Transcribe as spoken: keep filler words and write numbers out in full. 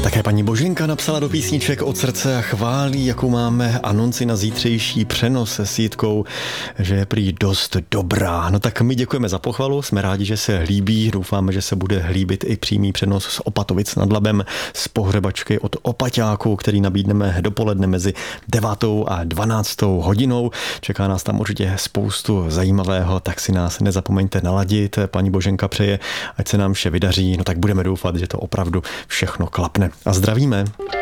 Také paní Boženka napsala do písniček od srdce a chválí, jakou máme anonci na zítřejší přenos s Jitkou, že je prý dost dobrá. No tak my děkujeme za pochvalu, jsme rádi, že se líbí, doufáme, že se bude líbit i přímý přenos z Opatovic nad Labem, z pohřebačky od Opaťáku, který nabídneme dopoledne mezi devátou a dvanáctou hodinou. Čeká nás tam určitě spoustu zajímavého, tak si nás nezapomeňte naladit. Paní Boženka přeje, ať se nám vše vydaří, no tak budeme doufat, že to opravdu všechno klapne. A zdravíme.